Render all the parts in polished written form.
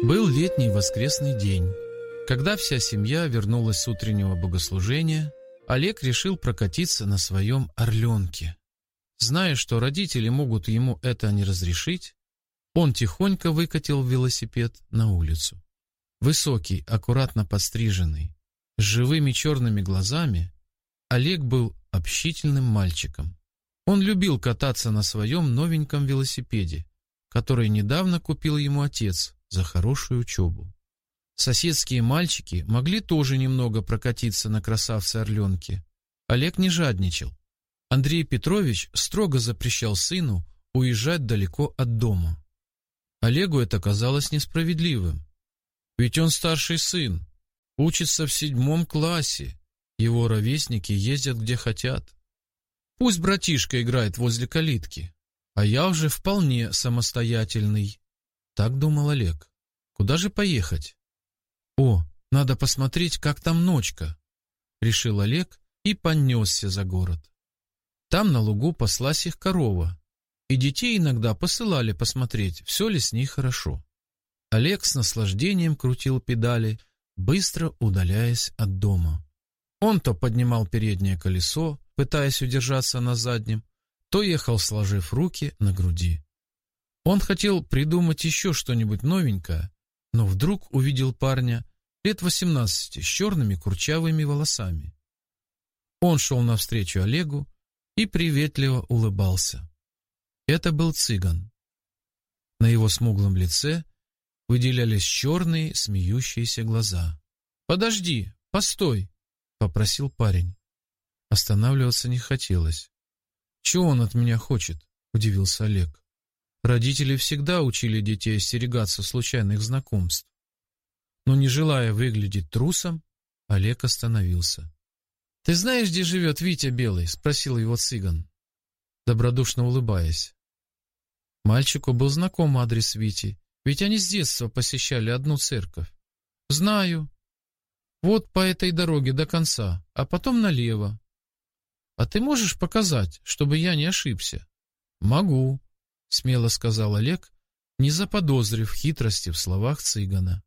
Был летний воскресный день. Когда вся семья вернулась с утреннего богослужения, Олег решил прокатиться на своем «Орленке». Зная, что родители могут ему это не разрешить, он тихонько выкатил велосипед на улицу. Высокий, аккуратно подстриженный, с живыми черными глазами, Олег был общительным мальчиком. Он любил кататься на своем новеньком велосипеде, который недавно купил ему отец за хорошую учебу. Соседские мальчики могли тоже немного прокатиться на красавце-орленке. Олег не жадничал. Андрей Петрович строго запрещал сыну уезжать далеко от дома. Олегу это казалось несправедливым. Ведь он старший сын, учится в 7 классе, его ровесники ездят где хотят. Пусть братишка играет возле калитки, а я уже вполне самостоятельный. Так думал Олег. Куда же поехать? О, надо посмотреть, как там ночка, решил Олег и понесся за город. Там на лугу паслась их корова, и детей иногда посылали посмотреть, все ли с ней хорошо. Олег с наслаждением крутил педали, быстро удаляясь от дома. Он то поднимал переднее колесо, пытаясь удержаться на заднем, то ехал, сложив руки на груди. Он хотел придумать еще что-нибудь новенькое, но вдруг увидел парня лет 18 с черными курчавыми волосами. Он шел навстречу Олегу и приветливо улыбался. Это был цыган. На его смуглом лице выделялись черные смеющиеся глаза. «Подожди, постой!» — попросил парень. Останавливаться не хотелось. «Чего он от меня хочет?» — удивился Олег. Родители всегда учили детей остерегаться случайных знакомств. Но не желая выглядеть трусом, Олег остановился. «Ты знаешь, где живет Витя Белый?» — спросил его цыган, добродушно улыбаясь. Мальчику был знаком адрес Вити, ведь они с детства посещали одну церковь. «Знаю. Вот по этой дороге до конца, а потом налево. А ты можешь показать, чтобы я не ошибся?» «Могу», — смело сказал Олег, не заподозрив хитрости в словах цыгана.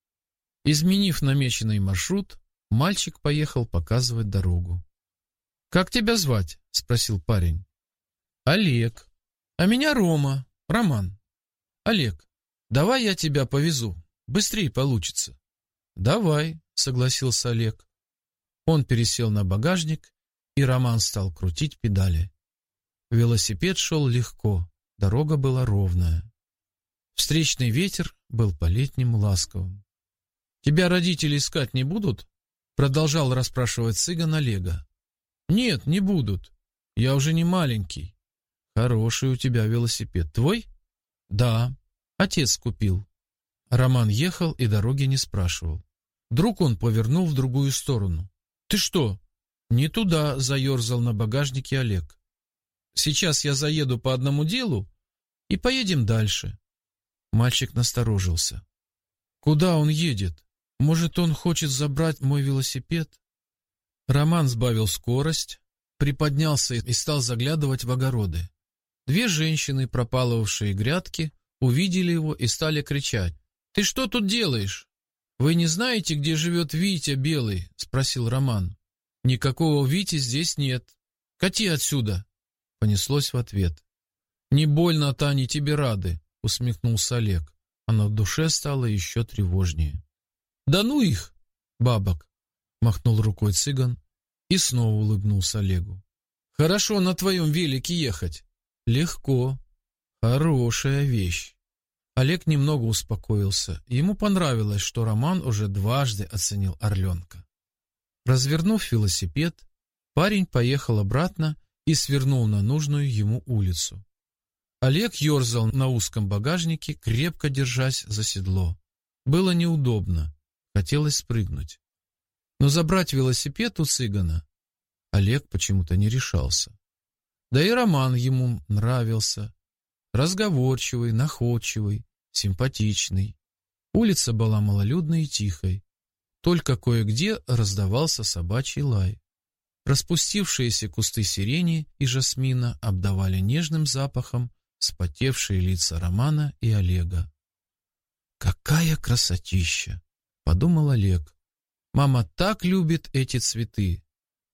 Изменив намеченный маршрут, мальчик поехал показывать дорогу. «Как тебя звать?» — спросил парень. «Олег. А меня Рома, Роман. Олег, давай я тебя повезу, быстрее получится». «Давай», — согласился Олег. Он пересел на багажник, и Роман стал крутить педали. Велосипед шел легко, дорога была ровная. Встречный ветер был по-летнему ласковым. «Тебя родители искать не будут?» — продолжал расспрашивать цыган Олега. «Нет, не будут. Я уже не маленький». «Хороший у тебя велосипед. Твой?» «Да, отец купил». Роман ехал и дороги не спрашивал. Вдруг он повернул в другую сторону. «Ты что?» «Не туда», — заерзал на багажнике Олег. «Сейчас я заеду по одному делу и поедем дальше». Мальчик насторожился. «Куда он едет? Может, он хочет забрать мой велосипед?» Роман сбавил скорость, приподнялся и стал заглядывать в огороды. 2 женщины, пропалывавшие грядки, увидели его и стали кричать. «Ты что тут делаешь?» «Вы не знаете, где живет Витя Белый?» — спросил Роман. «Никакого Вити здесь нет. Кати отсюда!» — понеслось в ответ. «Не больно-то они тебе рады», — усмехнулся Олег, а на душе стало еще тревожнее. «Да ну их, бабок!» — махнул рукой цыган и снова улыбнулся Олегу. «Хорошо на твоем велике ехать». «Легко. Хорошая вещь». Олег немного успокоился. Ему понравилось, что Роман уже дважды оценил орленка. Развернув велосипед, парень поехал обратно и свернул на нужную ему улицу. Олег ерзал на узком багажнике, крепко держась за седло. Было неудобно, хотелось спрыгнуть. Но забрать велосипед у цыгана Олег почему-то не решался. Да и Роман ему нравился. Разговорчивый, находчивый, симпатичный. Улица была малолюдной и тихой. Только кое-где раздавался собачий лай. Распустившиеся кусты сирени и жасмина обдавали нежным запахом вспотевшие лица Романа и Олега. «Какая красотища!» — подумал Олег. «Мама так любит эти цветы.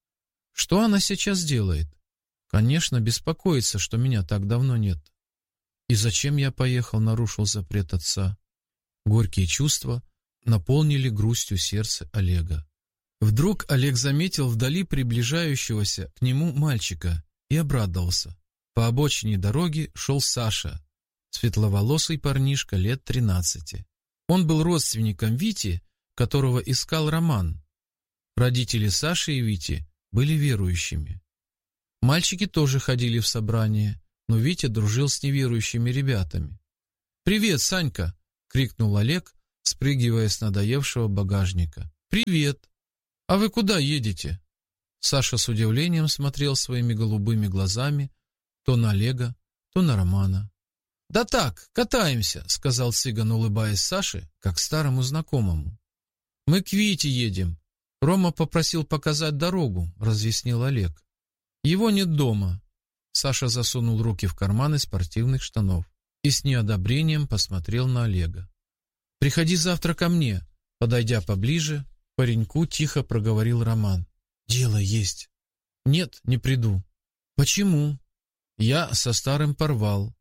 Что она сейчас делает? Конечно, беспокоится, что меня так давно нет. И зачем я поехал, нарушил запрет отца?» Горькие чувства наполнили грустью сердце Олега. Вдруг Олег заметил вдали приближающегося к нему мальчика и обрадовался. По обочине дороги шел Саша, светловолосый парнишка лет 13. Он был родственником Вити, которого искал Роман. Родители Саши и Вити были верующими. Мальчики тоже ходили в собрание, но Витя дружил с неверующими ребятами. «Привет, Санька!» — крикнул Олег, спрыгивая с надоевшего багажника. «Привет! А вы куда едете?» Саша с удивлением смотрел своими голубыми глазами то на Олега, то на Романа. «Да так, катаемся», — сказал цыган, улыбаясь Саше, как старому знакомому. «Мы к Вите едем. Рома попросил показать дорогу», — разъяснил Олег. «Его нет дома». Саша засунул руки в карманы спортивных штанов и с неодобрением посмотрел на Олега. «Приходи завтра ко мне», — подойдя поближе, пареньку тихо проговорил Роман. «Дело есть». «Нет, не приду». «Почему?» «Я со старым порвал».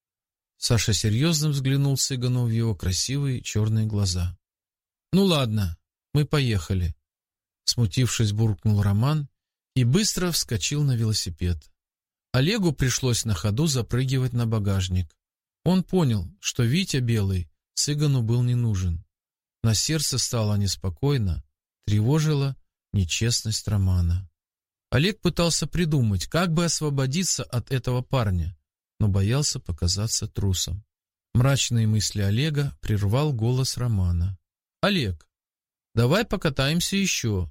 Саша серьезно взглянул цыгану в его красивые черные глаза. «Ну ладно, мы поехали», — смутившись, буркнул Роман и быстро вскочил на велосипед. Олегу пришлось на ходу запрыгивать на багажник. Он понял, что Витя Белый цыгану был не нужен. На сердце стало неспокойно, тревожила нечестность Романа. Олег пытался придумать, как бы освободиться от этого парня, но боялся показаться трусом. Мрачные мысли Олега прервал голос Романа. «Олег, давай покатаемся еще.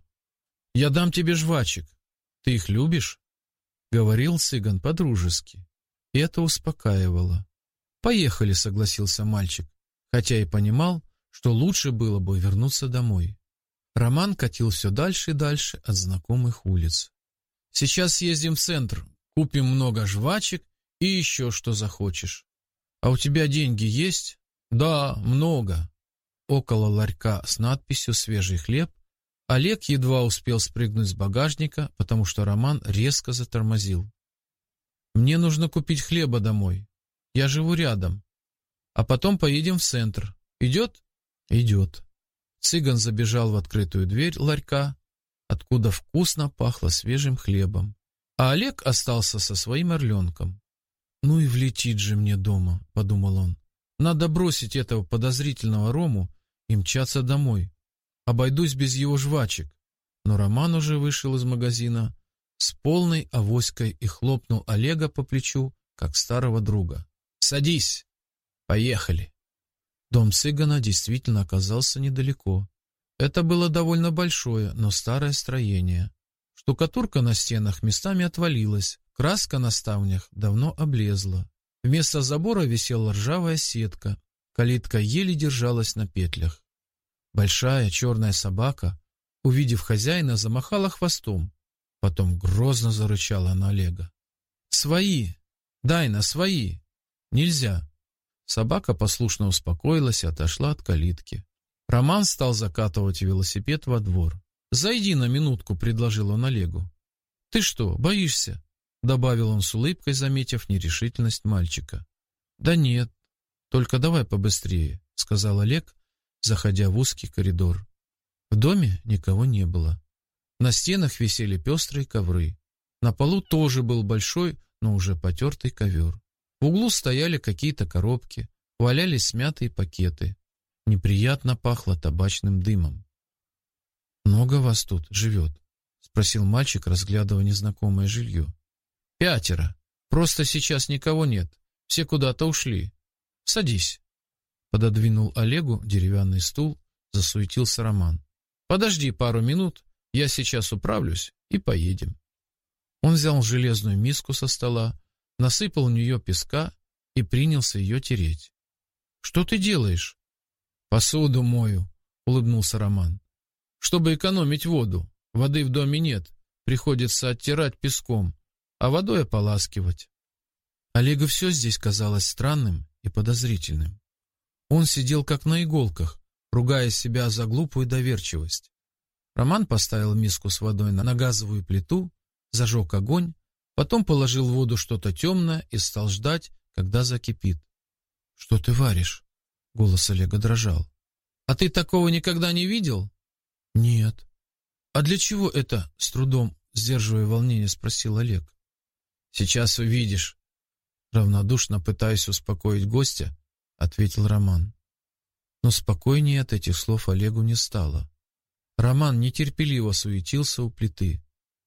Я дам тебе жвачек. Ты их любишь?» — говорил цыган по-дружески. И это успокаивало. «Поехали», — согласился мальчик, хотя и понимал, что лучше было бы вернуться домой. Роман катил все дальше и дальше от знакомых улиц. «Сейчас съездим в центр, купим много жвачек и еще что захочешь. А у тебя деньги есть?» «Да, много». Около ларька с надписью «Свежий хлеб» Олег едва успел спрыгнуть с багажника, потому что Роман резко затормозил. «Мне нужно купить хлеба домой. Я живу рядом. А потом поедем в центр. Идет?» «Идет». Цыган забежал в открытую дверь ларька, откуда вкусно пахло свежим хлебом. А Олег остался со своим орленком. «Ну и влетит же мне дома», — подумал он. «Надо бросить этого подозрительного Рому и мчаться домой. Обойдусь без его жвачек». Но Роман уже вышел из магазина с полной авоськой и хлопнул Олега по плечу, как старого друга. «Садись! Поехали!» Дом цыгана действительно оказался недалеко. Это было довольно большое, но старое строение. Штукатурка на стенах местами отвалилась, краска на ставнях давно облезла. Вместо забора висела ржавая сетка, калитка еле держалась на петлях. Большая черная собака, увидев хозяина, замахала хвостом, потом грозно зарычала на Олега. «Свои! Дайна, свои! Нельзя!» Собака послушно успокоилась и отошла от калитки. Роман стал закатывать велосипед во двор. «Зайди на минутку», — предложил он Олегу. «Ты что, боишься?» — добавил он с улыбкой, заметив нерешительность мальчика. «Да нет, только давай побыстрее», — сказал Олег, заходя в узкий коридор. В доме никого не было. На стенах висели пестрые ковры. На полу тоже был большой, но уже потертый ковер. В углу стояли какие-то коробки, валялись смятые пакеты. Неприятно пахло табачным дымом. «Много вас тут живет?» — спросил мальчик, разглядывая незнакомое жилье. «5. Просто сейчас никого нет. Все куда-то ушли. Садись». Пододвинул Олегу деревянный стул, засуетился Роман. «Подожди пару минут, я сейчас управлюсь и поедем». Он взял железную миску со стола, насыпал в нее песка и принялся ее тереть. «Что ты делаешь?» «Посуду мою», — улыбнулся Роман. «Чтобы экономить воду. Воды в доме нет, приходится оттирать песком, а водой ополаскивать». Олегу все здесь казалось странным и подозрительным. Он сидел как на иголках, ругая себя за глупую доверчивость. Роман поставил миску с водой на газовую плиту, зажег огонь, потом положил в воду что-то темное и стал ждать, когда закипит. «Что ты варишь?» — голос Олега дрожал. «А ты такого никогда не видел?» «Нет». «А для чего это?» — с трудом, сдерживая волнение, спросил Олег. «Сейчас увидишь». Равнодушно пытаясь успокоить гостя, ответил Роман. Но спокойнее от этих слов Олегу не стало. Роман нетерпеливо суетился у плиты.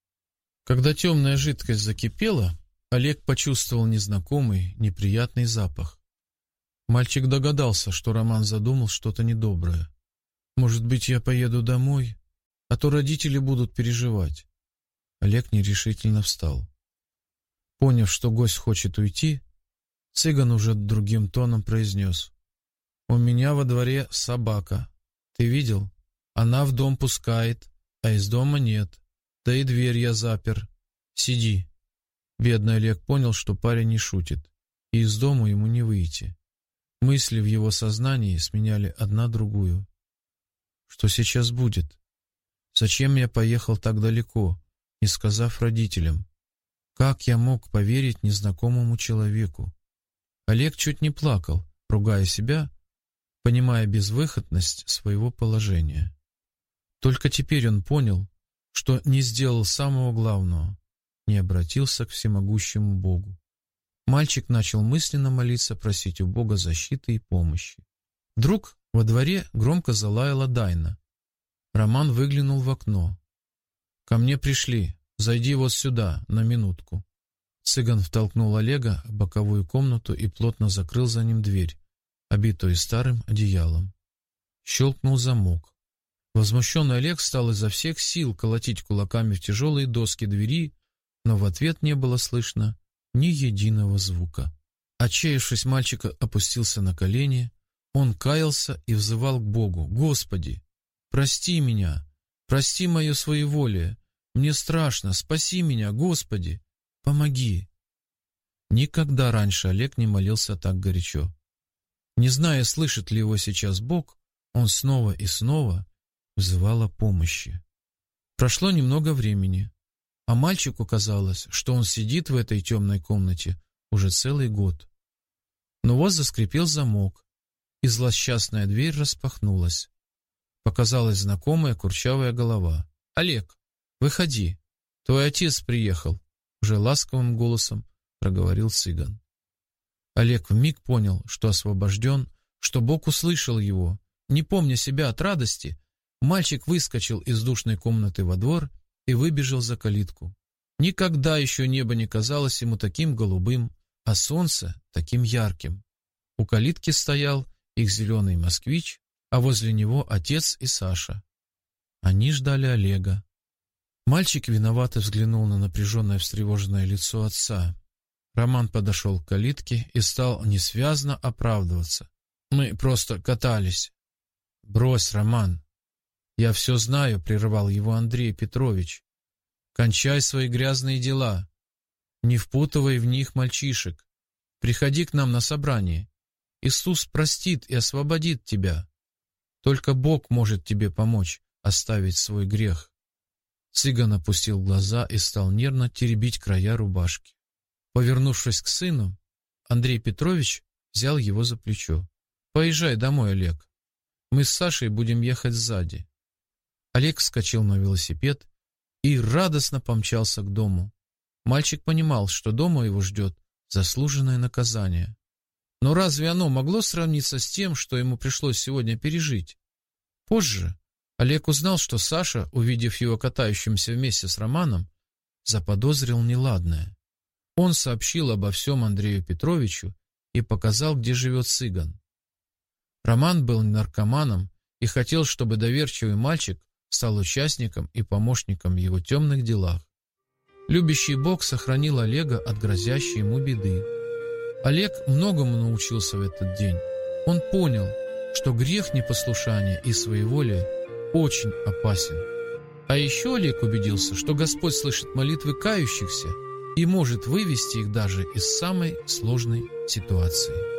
Когда темная жидкость закипела, Олег почувствовал незнакомый, неприятный запах. Мальчик догадался, что Роман задумал что-то недоброе. «Может быть, я поеду домой, а то родители будут переживать». Олег нерешительно встал. Поняв, что гость хочет уйти, цыган уже другим тоном произнес: «У меня во дворе собака. Ты видел? Она в дом пускает, а из дома нет. Да и дверь я запер. Сиди». Бедный Олег понял, что парень не шутит, и из дома ему не выйти. Мысли в его сознании сменяли одна другую. Что сейчас будет? Зачем я поехал так далеко, не сказав родителям? Как я мог поверить незнакомому человеку? Олег чуть не плакал, ругая себя, понимая безвыходность своего положения. Только теперь он понял, что не сделал самого главного, не обратился к всемогущему Богу. Мальчик начал мысленно молиться, просить у Бога защиты и помощи. Вдруг во дворе громко залаяла Дайна. Роман выглянул в окно. «Ко мне пришли. Зайди вот сюда, на минутку». Цыган втолкнул Олега в боковую комнату и плотно закрыл за ним дверь, обитую старым одеялом. Щелкнул замок. Возмущенный Олег стал изо всех сил колотить кулаками в тяжелые доски двери, но в ответ не было слышно ни единого звука. Отчаявшись, мальчик опустился на колени. Он каялся и взывал к Богу: «Господи, прости меня, прости мое своеволие, мне страшно, спаси меня, Господи, помоги». Никогда раньше Олег не молился так горячо. Не зная, слышит ли его сейчас Бог, он снова и снова взывал о помощи. Прошло немного времени, а мальчику казалось, что он сидит в этой темной комнате уже целый год. Но вот заскрипел замок, и злосчастная дверь распахнулась. Показалась знакомая курчавая голова. «Олег, выходи, твой отец приехал», — уже ласковым голосом проговорил цыган. Олег вмиг понял, что освобожден, что Бог услышал его. Не помня себя от радости, мальчик выскочил из душной комнаты во двор и выбежал за калитку. Никогда еще небо не казалось ему таким голубым, а солнце таким ярким. У калитки стоял их зеленый москвич, а возле него отец и Саша. Они ждали Олега. Мальчик виновато взглянул на напряженное встревоженное лицо отца. Роман подошел к калитке и стал несвязно оправдываться. «Мы просто катались». «Брось, Роман. Я все знаю», — прервал его Андрей Петрович. «Кончай свои грязные дела. Не впутывай в них мальчишек. Приходи к нам на собрание. Иисус простит и освободит тебя. Только Бог может тебе помочь оставить свой грех». Цыган опустил глаза и стал нервно теребить края рубашки. Повернувшись к сыну, Андрей Петрович взял его за плечо. «Поезжай домой, Олег. Мы с Сашей будем ехать сзади». Олег вскочил на велосипед и радостно помчался к дому. Мальчик понимал, что дома его ждет заслуженное наказание. Но разве оно могло сравниться с тем, что ему пришлось сегодня пережить? Позже Олег узнал, что Саша, увидев его катающимся вместе с Романом, заподозрил неладное. Он сообщил обо всем Андрею Петровичу и показал, где живет цыган. Роман был наркоманом и хотел, чтобы доверчивый мальчик стал участником и помощником в его темных делах. Любящий Бог сохранил Олега от грозящей ему беды. Олег многому научился в этот день. Он понял, что грех непослушания и своеволия очень опасен. А еще Олег убедился, что Господь слышит молитвы кающихся и может вывести их даже из самой сложной ситуации.